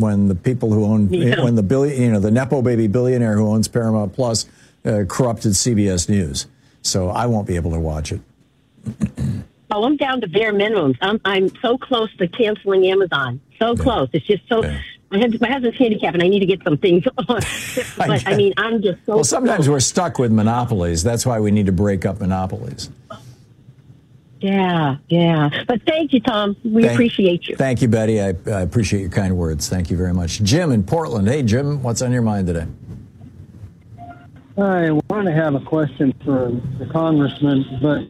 when the people who own, when the the Nepo baby billionaire who owns Paramount Plus corrupted CBS News. So I won't be able to watch it. Oh, I'm down to bare minimums. I'm so close to canceling Amazon. So close. It's just so. Yeah. My husband's handicapped, and I need to get some things on. But I mean, I'm just so. Well, sometimes we're stuck with monopolies. That's why we need to break up monopolies. Yeah. But thank you, Tom. We appreciate you. Thank you, Betty. I appreciate your kind words. Thank you very much. Jim in Portland. Hey, Jim, what's on your mind today? I want to have a question for the congressman, but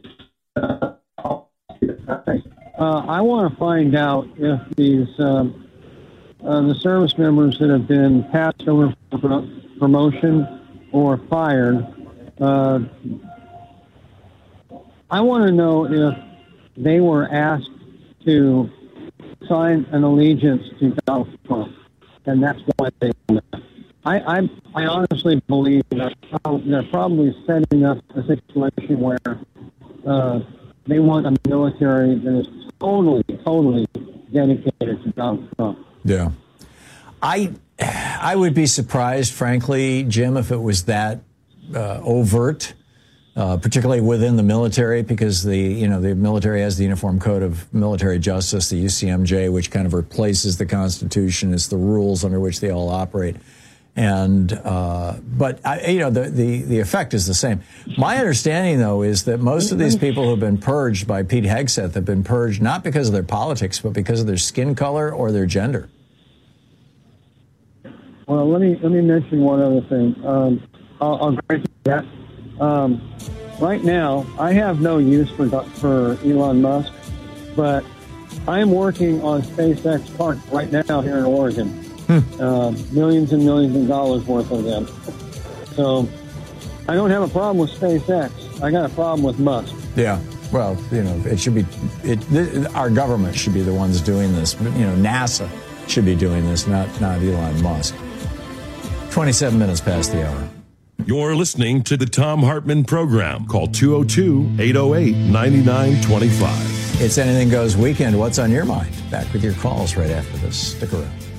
I want to find out if these the service members that have been passed over for promotion or fired, I want to know if they were asked to sign an allegiance to Donald Trump, and that's why they left. I honestly believe that they're probably setting up a situation where they want a military that is totally dedicated to Donald Trump. Yeah. I would be surprised, frankly, Jim, if it was that overt, particularly within the military, because the military has the Uniform Code of Military Justice, the UCMJ, which kind of replaces the Constitution. It's the rules under which they all operate. And but the effect is the same. My understanding, though, is that most of these people who have been purged by Pete Hegseth have been purged not because of their politics, but because of their skin color or their gender. Well, let me mention one other thing. I'll grant you that. Right now, I have no use for Elon Musk, but I am working on SpaceX parts right now here in Oregon. Millions and millions of dollars worth of them. So I don't have a problem with SpaceX. I got a problem with Musk. Yeah. Well, it should be our government should be the ones doing this. But, NASA should be doing this, not Elon Musk. 27 minutes past the hour. You're listening to the Thom Hartmann Program. Call 202-808-9925. It's Anything Goes Weekend. What's on your mind? Back with your calls right after this. Stick around.